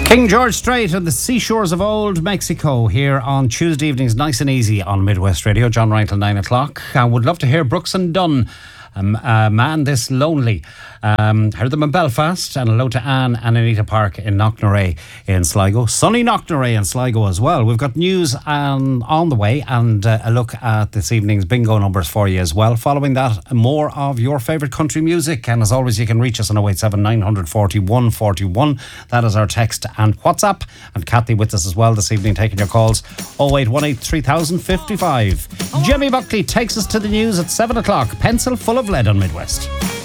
King George Strait and the seashores of old Mexico here on Tuesday evenings, nice and easy on Midwest Radio. John Ryan till 9 o'clock. I would love to hear Brooks and Dunn, Man This Lonely. Heard them in Belfast, and hello to Anne and Anita Park in Knocknarea in Sligo. Sunny Knocknarea in Sligo as well. We've got news on the way and a look at this evening's bingo numbers for you as well. Following that, more of your favourite country music, and as always you can reach us on 087 940 141. That is our text and WhatsApp, and Kathy with us as well this evening taking your calls. 0818 3055. Jimmy Buckley takes us to the news at 7 o'clock. Pencil full of lead on Midwest.